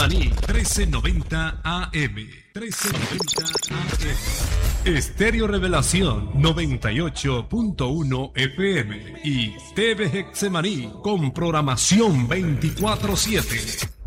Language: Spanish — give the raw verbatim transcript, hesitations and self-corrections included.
trece noventa A M. trece noventa A M. Estéreo Revelación noventa y ocho punto uno F M y T V Hexemaní con programación veinticuatro siete.